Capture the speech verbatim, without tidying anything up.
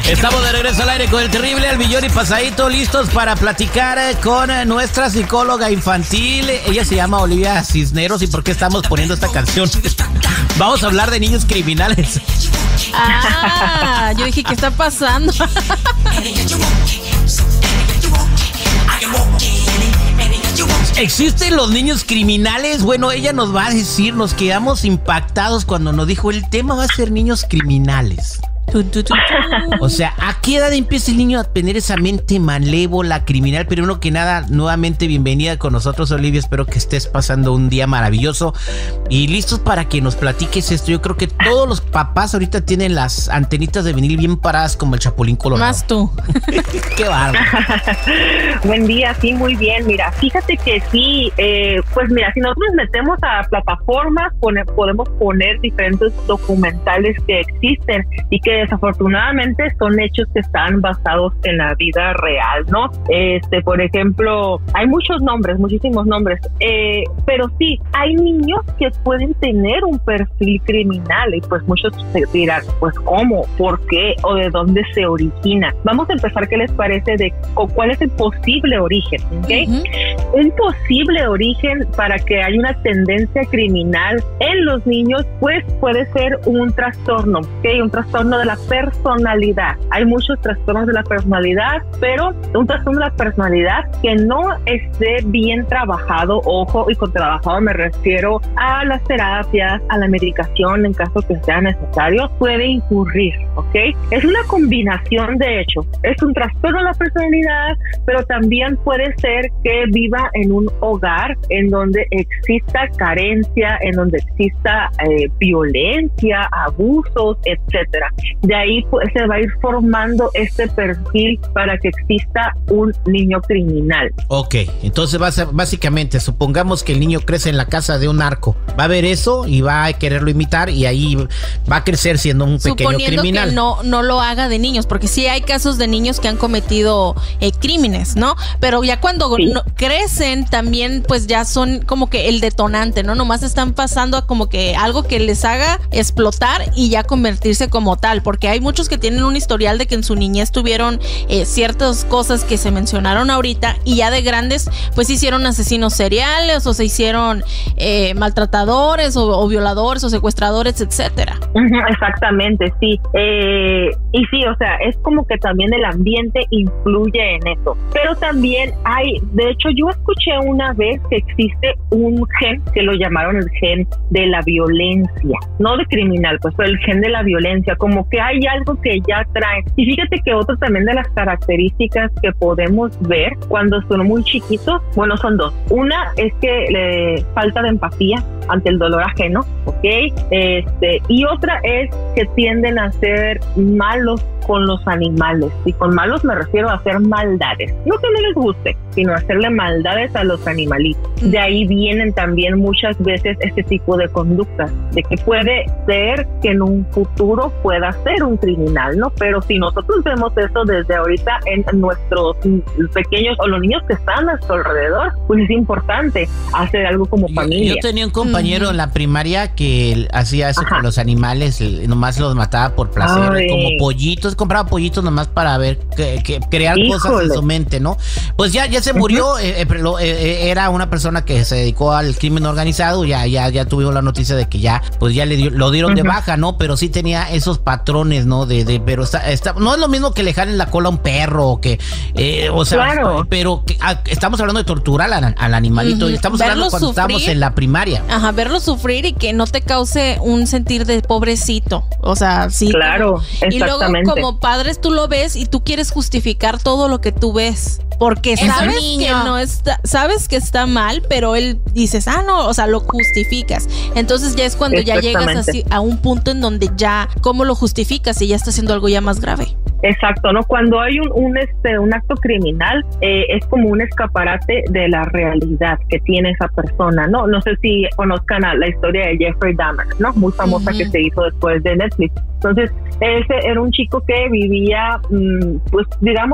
Estamos de regreso al aire con el terrible Al Millón y Pasadito, listos para platicar con nuestra psicóloga infantil. Ella se llama Olivia Cisneros. ¿Y por qué estamos poniendo esta canción? Vamos a hablar de niños criminales. Ah, yo dije, ¿qué está pasando? ¿Existen los niños criminales? Bueno, ella nos va a decir, nos quedamos impactados cuando nos dijo, el tema va a ser niños criminales. O sea, ¿a qué edad empieza el niño a tener esa mente malévola, criminal? Primero que nada, nuevamente bienvenida con nosotros, Olivia. Espero que estés pasando un día maravilloso y listos para que nos platiques esto. Yo creo que todos los papás ahorita tienen las antenitas de vinil bien paradas como el Chapulín Colorado. Más tú. Qué bárbaro. Buen día, sí, muy bien. Mira, fíjate que sí, eh, pues mira, si nosotros metemos a plataformas, pone, podemos poner diferentes documentales que existen y que desafortunadamente son hechos que están basados en la vida real, ¿no? Este, por ejemplo, hay muchos nombres, muchísimos nombres, eh, pero sí, hay niños que pueden tener un perfil criminal y pues muchos se dirán, pues ¿cómo? ¿Por qué? ¿O de dónde se origina? Vamos a empezar, ¿qué les parece? De cuál es el posible origen, ¿okay? Uh-huh. Un posible origen para que haya una tendencia criminal en los niños, pues puede ser un trastorno, ¿ok? Un trastorno de la personalidad. Hay muchos trastornos de la personalidad, pero un trastorno de la personalidad que no esté bien trabajado, ojo, y con trabajado me refiero a las terapias, a la medicación en caso que sea necesario, puede incurrir, ¿ok? Es una combinación, de hecho, es un trastorno de la personalidad, pero también puede ser que viva en un hogar en donde exista carencia, en donde exista eh, violencia, abusos, etcétera. De ahí pues, se va a ir formando este perfil para que exista un niño criminal. Ok, entonces básicamente supongamos que el niño crece en la casa de un narco, va a ver eso y va a quererlo imitar y ahí va a crecer siendo un pequeño Suponiendo criminal. Que no, no lo haga de niños, porque sí hay casos de niños que han cometido eh, crímenes, ¿no? Pero ya cuando sí. no, crecen también pues ya son como que el detonante, ¿no? Nomás están pasando a como que algo que les haga explotar y ya convertirse como tal, porque hay muchos que tienen un historial de que en su niñez tuvieron eh, ciertas cosas que se mencionaron ahorita y ya de grandes pues se hicieron asesinos seriales o se hicieron eh, maltratadores o, o violadores o secuestradores, etcétera. Exactamente, sí. Eh, y sí, o sea, es como que también el ambiente influye en eso. Pero también hay, de hecho yo escuché una vez que existe un gen que lo llamaron el gen de la violencia, no de criminal, pues pero el gen de la violencia, como que hay algo que ya trae. Y fíjate que otro también de las características que podemos ver cuando son muy chiquitos, bueno, son dos. Una es que le falta de empatía ante el dolor ajeno, ¿ok? Este, y otra es que tienden a ser malos con los animales. Y con malos me refiero a hacer maldades. No que no les guste, sino hacerle maldades a los animalitos. De ahí vienen también muchas veces este tipo de conductas, de que puede ser que en un futuro pueda ser un criminal, ¿no? Pero si nosotros vemos eso desde ahorita en nuestros pequeños o los niños que están a nuestro alrededor, pues es importante hacer algo como familia. Yo, yo tenía un compañero uh-huh. en la primaria que hacía eso Ajá. con los animales, nomás los mataba por placer, Ay. como pollitos, compraba pollitos nomás para ver, que, que crear Híjole. cosas en su mente, ¿no? Pues ya, ya se murió, uh-huh. eh, eh, lo, eh, era una persona que se dedicó al crimen organizado, ya, ya, ya tuvimos la noticia de que ya, pues ya le dio, lo dieron uh-huh. de baja, ¿no? Pero sí tenía esos patrones, ¿no? De, de pero está, está, no es lo mismo que le jalen la cola a un perro, o que, eh, o sea, claro. pero que, a, estamos hablando de torturar al, al animalito, uh-huh. estamos verlo hablando cuando sufrir, estábamos en la primaria. Ajá, verlo sufrir y que no te cause un sentir de pobrecito, o sea, sí. Claro, como, exactamente. Y luego como padres tú lo ves y tú quieres justificar todo lo que tú ves. Porque sabes que no está, sabes que está mal, pero él dices, ah, no, o sea, lo justificas. Entonces ya es cuando ya llegas así a un punto en donde ya, ¿cómo lo justificas? Y ya está haciendo algo ya más grave. Exacto, ¿no? Cuando hay un, un, este, un acto criminal, eh, es como un escaparate de la realidad que tiene esa persona, ¿no? No sé si conozcan a la historia de Jeffrey Dahmer, ¿no? Muy famosa uh-huh. que se hizo después de Netflix. Entonces, ese era un chico que vivía, mmm, pues, digamos,